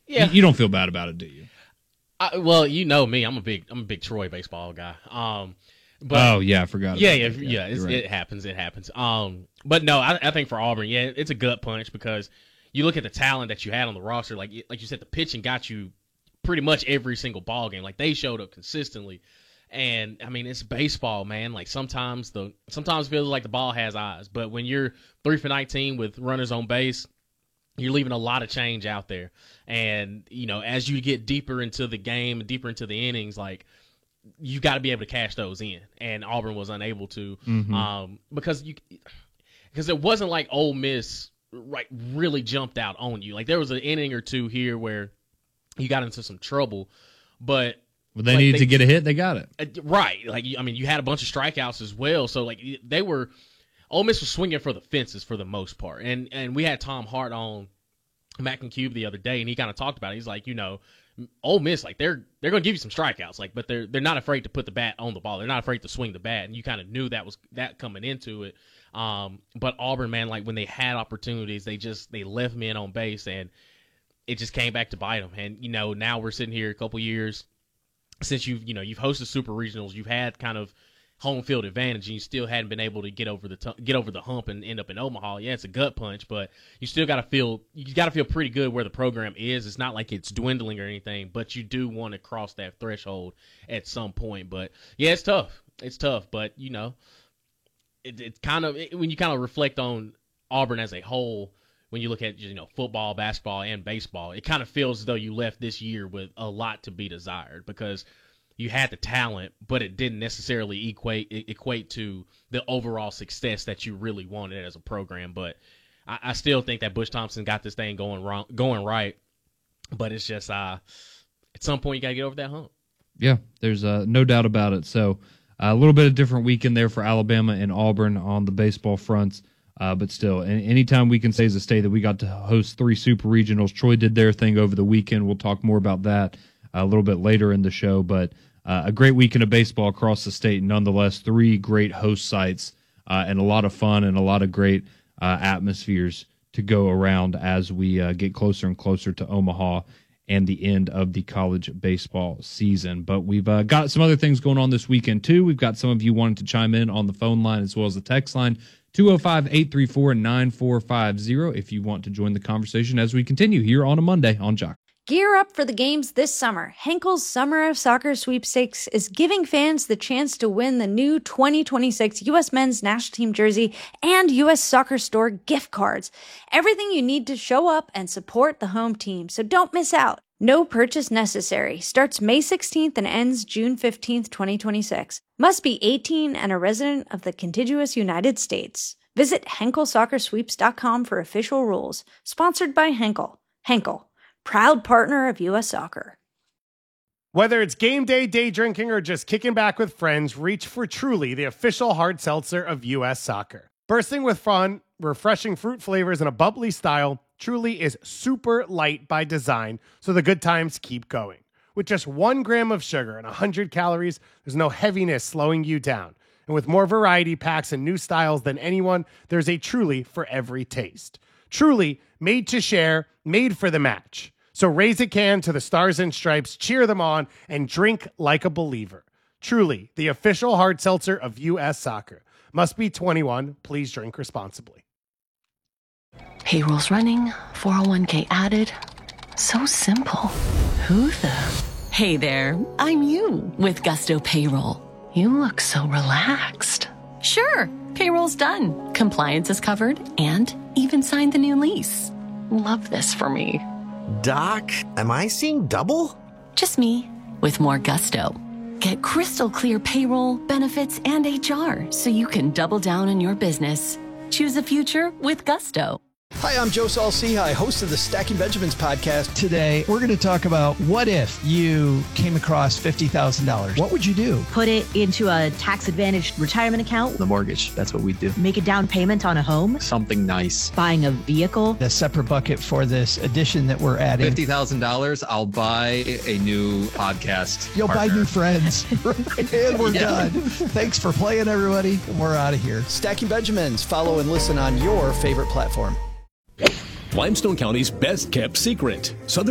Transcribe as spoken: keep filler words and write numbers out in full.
Yeah. You, you don't feel bad about it, do you? I, well, you know me. I'm a big I'm a big Troy baseball guy. Um, but oh yeah, I forgot. Yeah, about yeah, that. yeah. yeah It's, right. It happens. It happens. Um, but no, I, I think for Auburn, yeah, it's a gut punch because you look at the talent that you had on the roster. Like like you said, the pitching got you pretty much every single ball game. Like they showed up consistently. And I mean, it's baseball, man. Like sometimes the sometimes it feels like the ball has eyes, but when you're three for nineteen with runners on base, you're leaving a lot of change out there. And you know, as you get deeper into the game, deeper into the innings, like you got to be able to cash those in. And Auburn was unable to, mm-hmm. um, because you because it wasn't like Ole Miss right really jumped out on you. Like there was an inning or two here where you got into some trouble, but. Well, they like needed they, to get a hit. They got it. Uh, right. Like, I mean, you had a bunch of strikeouts as well. So, like, they were – Ole Miss was swinging for the fences for the most part. And and we had Tom Hart on Mac and Cube the other day, and he kind of talked about it. He's like, you know, Ole Miss, like, they're they're going to give you some strikeouts, like, but they're they're not afraid to put the bat on the ball. They're not afraid to swing the bat. And you kind of knew that was that coming into it. Um, but Auburn, man, like, when they had opportunities, they just – they left men on base, and it just came back to bite them. And, you know, now we're sitting here a couple years – since you've you know you've hosted super regionals, you've had kind of home field advantage, and you still hadn't been able to get over the t- get over the hump and end up in Omaha. Yeah, it's a gut punch, but you still got to feel you got to feel pretty good where the program is. It's not like it's dwindling or anything, but you do want to cross that threshold at some point. But yeah, it's tough. It's tough, but you know, it, it's kind of it, when you kind of reflect on Auburn as a whole. When you look at you know football, basketball, and baseball, it kind of feels as though you left this year with a lot to be desired because you had the talent, but it didn't necessarily equate equate to the overall success that you really wanted as a program. But I, I still think that Bush Thompson got this thing going wrong, going right. But it's just uh, at some point you got to get over that hump. Yeah, there's uh, no doubt about it. So uh, a little bit of different weekend there for Alabama and Auburn on the baseball fronts. Uh, but still, anytime we can say as a state that we got to host three super regionals, Troy did their thing over the weekend. We'll talk more about that a little bit later in the show. But uh, a great weekend of baseball across the state, nonetheless. Three great host sites uh, and a lot of fun and a lot of great uh, atmospheres to go around as we uh, get closer and closer to Omaha and the end of the college baseball season. But we've uh, got some other things going on this weekend, too. We've got some of you wanting to chime in on the phone line as well as the text line. two oh five, eight three four, nine four five oh if you want to join the conversation as we continue here on a Monday on Jock. Gear up for the games this summer. Henkel's Summer of Soccer Sweepstakes is giving fans the chance to win the new twenty twenty-six U S Men's National Team jersey and U S Soccer Store gift cards. Everything you need to show up and support the home team, so don't miss out. No purchase necessary. Starts May sixteenth and ends June fifteenth, twenty twenty-six. Must be eighteen and a resident of the contiguous United States. Visit Henkel Soccer Sweeps dot com for official rules. Sponsored by Henkel. Henkel, proud partner of U S Soccer. Whether it's game day, day drinking, or just kicking back with friends, reach for Truly, the official hard seltzer of U S Soccer. Bursting with fun, refreshing fruit flavors, and a bubbly style, Truly is super light by design, so the good times keep going. With just one gram of sugar and one hundred calories, there's no heaviness slowing you down. And with more variety packs and new styles than anyone, there's a Truly for every taste. Truly, made to share, made for the match. So raise a can to the Stars and Stripes, cheer them on, and drink like a believer. Truly, the official hard seltzer of U S Soccer. Must be twenty-one. Please drink responsibly. Payroll's running, four oh one k added. So simple. Who the? Hey there, I'm you with Gusto Payroll. You look so relaxed. Sure, payroll's done. Compliance is covered and even signed the new lease. Love this for me. Doc, am I seeing double? Just me with more Gusto. Get crystal clear payroll, benefits, and H R so you can double down on your business. Choose a future with Gusto. Hi, I'm Joe Saul-Sehy, host of the Stacking Benjamins podcast. Today, we're going to talk about what if you came across fifty thousand dollars? What would you do? Put it into a tax-advantaged retirement account. The mortgage, that's what we do. Make a down payment on a home. Something nice. Buying a vehicle. A separate bucket for this addition that we're adding. fifty thousand dollars, I'll buy a new podcast You'll partner. buy new friends. And we're yeah. done. Thanks for playing, everybody. We're out of here. Stacking Benjamins. Follow and listen on your favorite platform. Limestone County's best kept secret. Southern